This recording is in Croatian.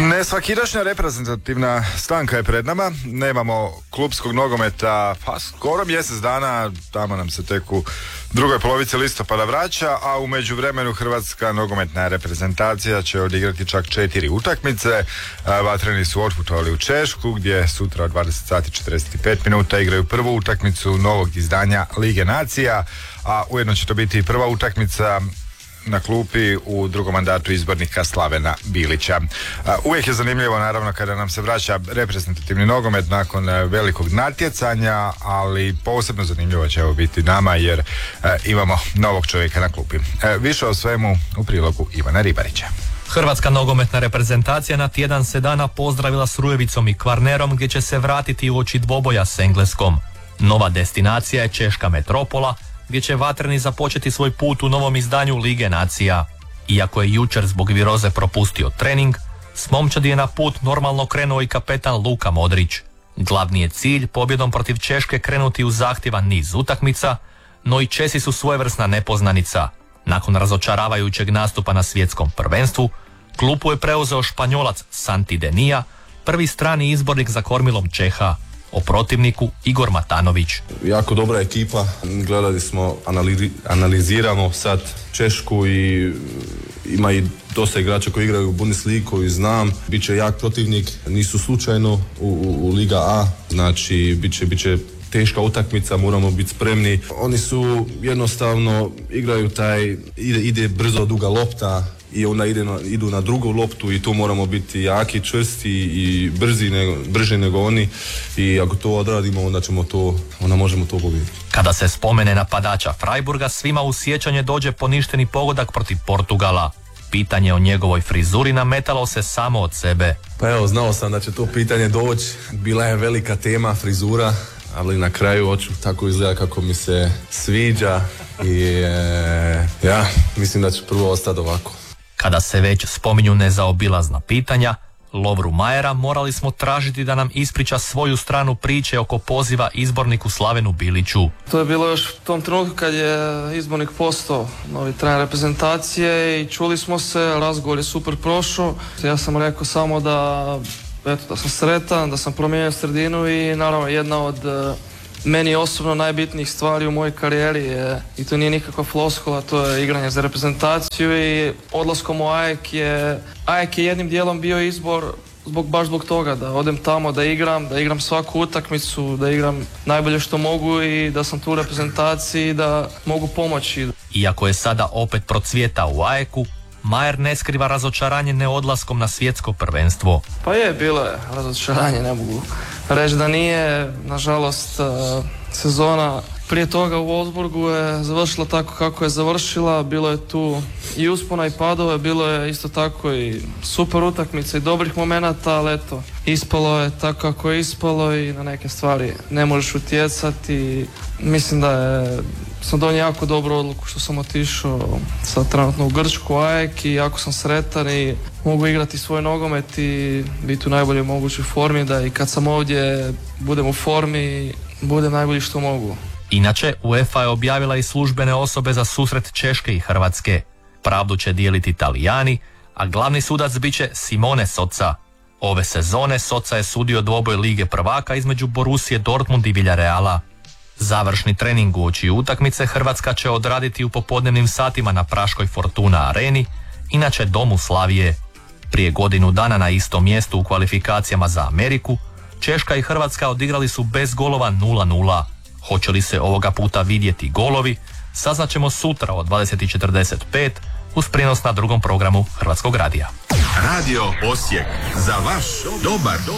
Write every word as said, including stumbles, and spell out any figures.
Nesvakidašnja reprezentativna stanka je pred nama. Nemamo klupskog nogometa pa skoro mjesec dana, tamo nam se tek u drugoj polovici listopada vraća, a u međuvremenu hrvatska nogometna reprezentacija će odigrati čak četiri utakmice. Vatreni su otputovali u Češku, gdje sutra od dvadeset sati i četrdeset pet minuta igraju prvu utakmicu novog izdanja Lige nacija, a ujedno će to biti prva utakmica na klupi u drugom mandatu izbornika Slavena Bilića. Uvijek je zanimljivo, naravno, kada nam se vraća reprezentativni nogomet nakon velikog natjecanja, ali posebno zanimljivo će ovo biti nama jer imamo novog čovjeka na klupi. Više o svemu u prilogu Ivana Ribarića. Hrvatska nogometna reprezentacija na tjedan se dana pozdravila s Rujevicom i Kvarnerom, gdje će se vratiti uoči dvoboja s Engleskom. Nova destinacija je češka metropola, gdje će Vatreni započeti svoj put u novom izdanju Lige nacija. Iako je jučer zbog viroze propustio trening, s momčadi je na put normalno krenuo i kapetan Luka Modrić. Glavni je cilj pobjedom protiv Češke krenuti u zahtjevan niz utakmica, no i Česi su svojevrsna nepoznanica. Nakon razočaravajućeg nastupa na svjetskom prvenstvu, klupu je preuzeo Španjolac Santi Denija, prvi strani izbornik za kormilom Čeha. O protivniku Igor Matanović. Jako dobra ekipa, gledali smo, analizi, analiziramo sad Češku i ima i dosta igrača koji igraju u Bundesligu koju znam. Biće jak protivnik, nisu slučajno u, u, u Liga A, znači biće, biće teška utakmica, moramo biti spremni. Oni su jednostavno igraju taj, ide, ide brzo duga lopta i onda ide na, idu na drugu loptu i tu moramo biti jaki, čvrsti i brzi nego, brži nego oni i ako to odradimo onda ćemo to, onda možemo to pobijediti. Kada se spomene napadača Freiburga, svima u sjećanje dođe poništeni pogodak protiv Portugala. Pitanje o njegovoj frizuri nametalo se samo od sebe. Pa evo, znao sam da će to pitanje doći, bila je velika tema frizura, ali na kraju hoću tako izgleda kako mi se sviđa i e, ja mislim da će prvo ostati ovako. Kada se već spominju nezaobilazna pitanja, Lovru Majera morali smo tražiti da nam ispriča svoju stranu priče oko poziva izborniku Slavenu Biliću. To je bilo još u tom trenutku kad je izbornik postao novi trener reprezentacije i čuli smo se, razgovor je super prošao. Ja sam rekao samo da, eto, da sam sretan, da sam promijenio sredinu i naravno jedna od meni osobno najbitnijih stvari u mojoj karijeri je, i to nije nikakva floskula, to je igranje za reprezentaciju i odlaskom u A E K je, A E K je jednim dijelom bio izbor zbog, baš zbog toga da odem tamo, da igram, da igram svaku utakmicu, da igram najbolje što mogu i da sam tu u reprezentaciji, da mogu pomoći. Iako je sada opet procvjeta u A E K-u, Majer ne skriva razočaranje neodlaskom na svjetsko prvenstvo. Pa je, bilo je razočaranje, ne mogu reći da nije. Nažalost, sezona prije toga u Wolfsburgu je završila tako kako je završila. Bilo je tu i uspona i padove, bilo je isto tako i super utakmice i dobrih momenata, ali eto, ispalo je tako kako je ispalo i na neke stvari ne možeš utjecati. Mislim da je, sam donio jako dobru odluku što sam otišao sad trenutno u Grčku, A E K, i jako sam sretan i mogu igrati svoj nogomet i biti u najboljoj mogućoj formi, da i kad sam ovdje budem u formi, budem najbolji što mogu. Inače, UEFA je objavila i službene osobe za susret Češke i Hrvatske. Pravdu će dijeliti Talijani, a glavni sudac bit će Simone Soca. Ove sezone Soca je sudio dvoboj Lige prvaka između Borusije Dortmund i Villareala. Završni trening uoči utakmice Hrvatska će odraditi u popodnevnim satima na praškoj Fortuna areni, inače domu Slavije. Prije godinu dana na istom mjestu u kvalifikacijama za Ameriku, Češka i Hrvatska odigrali su bez golova nula nula. Hoće li se ovoga puta vidjeti golovi, saznaćemo sutra od dvadeset i četrdeset pet uz prijenos na drugom programu Hrvatskog radija. Radio Osijek, za vaš dobar